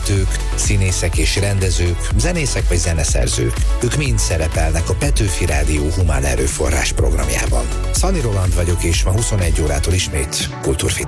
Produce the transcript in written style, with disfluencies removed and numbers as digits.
költők, színészek és rendezők, zenészek vagy zeneszerzők. Ők mind szerepelnek a Petőfi Rádió humán erőforrás programjában. Szani Roland vagyok, és ma 21 órától ismét Kultúrfit.